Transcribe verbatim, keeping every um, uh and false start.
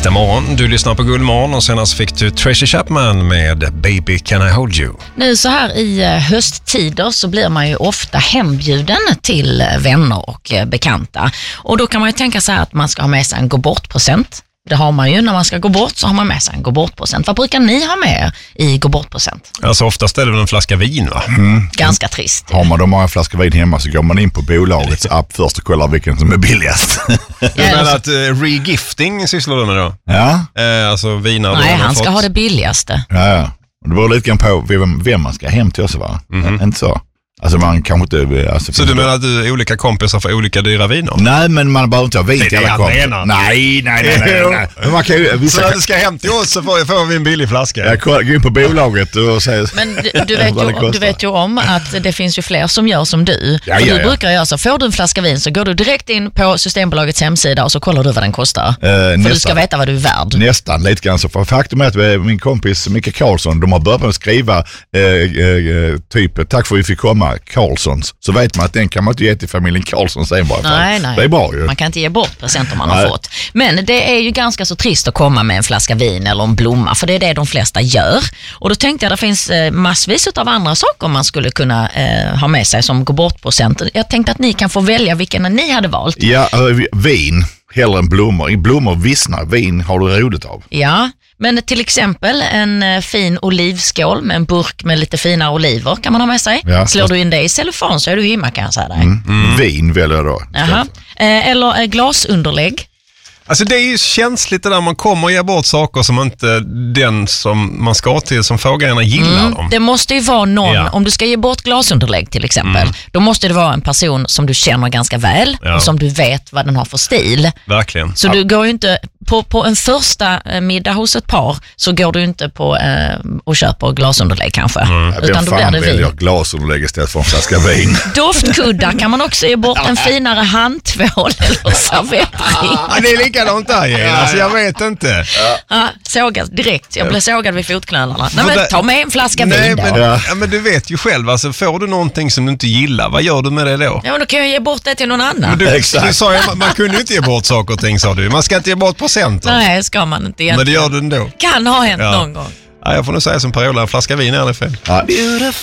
Tisdag morgon, du lyssnar på Guldmorgon och senast fick du Tracy Chapman med Baby Can I Hold You. Nu så här i hösttider så blir man ju ofta hembjuden till vänner och bekanta. Och då kan man ju tänka sig att man ska ha med sig en gå bort-present. Det har man ju när man ska gå bort, så har man med sig en gå bort-present. Vad brukar ni ha med i gå bort-present? Alltså oftast är det en flaska vin, va? Mm. Ganska trist. Har man då många flaskor vin hemma så går man in på bolagets app först och kollar vilken som är billigast. Du menar att uh, regifting sysslar du med då? Ja. Eh, alltså viner. Nej, han ska fått ha det billigaste. Ja, ja. Det beror lite grann på vem, vem man ska hem till också, va? Mm-hmm. Inte så. Alltså man kan inte... Alltså, så du menar att du är olika kompisar för olika dyra viner? Nej, men man behöver inte ha vin till alla kompisar. Nej, nej, nej, nej, nej. Men man kan ju, vissa... Så när du ska hem till oss så får, får vi en billig flaska. Jag går in på bolaget och säger... Men du, du, vet ju, du vet ju om att det finns ju fler som gör som du. Ja, för ja, du ja. brukar göra så. Får du en flaska vin så går du direkt in på Systembolagets hemsida och så kollar du vad den kostar. Uh, för nästan, du ska veta vad du är värd. Nästan lite grann så. För faktum är att min kompis Micke Karlsson, de har börjat med att skriva eh, eh, typ tack för att vi fick komma, Karlssons. Så vet man att den kan man inte ge till familjen Karlsson sen bara. Nej, nej. Det är bra ju. Man kan inte ge bort presenter man nej. har fått. Men det är ju ganska så trist att komma med en flaska vin eller en blomma, för det är det de flesta gör. Och då tänkte jag att det finns eh, massvis av andra saker man skulle kunna eh, ha med sig som gå bort presenter. Jag tänkte att ni kan få välja vilken ni hade valt. Ja, äh, vin hellre än blommor. I blommor vissnar, vin har du roligt av. Ja, men till exempel en eh, fin olivskål med en burk med lite fina oliver kan man ha med sig. Ja, Slår fast... du in det i cellofan så är du himma, kan jag säga dig. Mm. Mm. Vin väljer jag då. Jaha. Eh, eller eh, glasunderlägg. Alltså det är ju känsligt det där man kommer och ger bort saker som inte den som man ska till som frågarna gillar mm, dem. Det måste ju vara någon, ja. Om du ska ge bort glasunderlägg till exempel, mm. då måste det vara en person som du känner ganska väl ja. och som du vet vad den har för stil. Verkligen. Så ja. du går ju inte, på, på en första middag hos ett par så går du inte på eh, och köper glasunderlägg kanske. Mm. Utan då blir det vin. Jag glasunderlägg istället för en flaska vin. Doftkuddar kan man också ge bort, en finare handtvål eller servettring. Ja, det är likadant där igen. Alltså jag vet inte. Ja, sågad direkt. Jag blev sågad vid fotknölarna. Nej, men ta med en flaska nej, vin då. Men, ja. Ja, men du vet ju själv, alltså, får du någonting som du inte gillar, vad gör du med det då? Ja, men då kan jag ge bort det till någon annan. Du, du sa ju, man, man kunde ju inte ge bort saker och ting, sa du. Man ska inte ge bort presenter. Nej, ska man inte egentligen. Men det gör du ändå. Kan ha hänt ja. någon gång. Ja, jag får nog säga som Parola, en flaska vin är det fel. Ja.